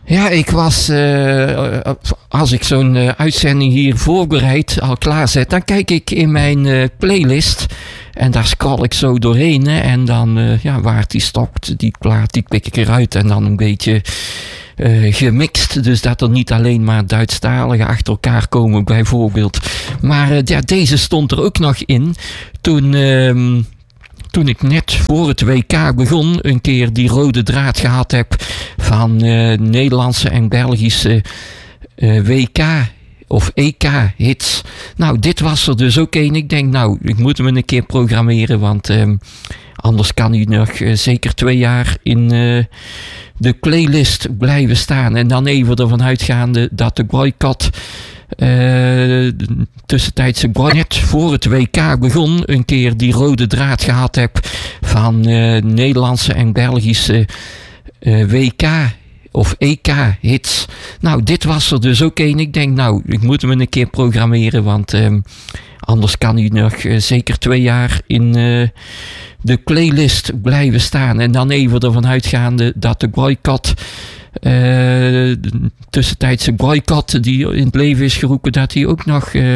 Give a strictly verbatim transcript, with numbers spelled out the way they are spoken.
Ja, ik was, uh, als ik zo'n uh, uitzending hier voorbereid, al klaarzet, dan kijk ik in mijn uh, playlist en daar scroll ik zo doorheen. Hè, en dan, uh, ja, waar het die stopt, die plaat, die pik ik eruit en dan een beetje uh, gemixt. Dus dat er niet alleen maar Duitsstaligen achter elkaar komen bijvoorbeeld. Maar uh, ja, deze stond er ook nog in toen... Uh, Toen ik net voor het W K begon, een keer die rode draad gehad heb van uh, Nederlandse en Belgische uh, W K of E K-hits. Nou, dit was er dus ook een. Ik denk, nou, ik moet hem een keer programmeren, want um, anders kan hij nog uh, zeker twee jaar in uh, de playlist blijven staan. En dan even ervan uitgaande dat de boycott... Uh, tussentijdse boy net voor het W K begon, een keer die rode draad gehad heb van uh, Nederlandse en Belgische uh, W K of E K-hits. Nou, dit was er dus ook een. Ik denk, nou, ik moet hem een keer programmeren, want um, anders kan hij nog uh, zeker twee jaar in uh, de playlist blijven staan. En dan even ervan uitgaande dat de boycott... Uh, de tussentijdse boycott die in het leven is geroepen, dat hij ook nog uh,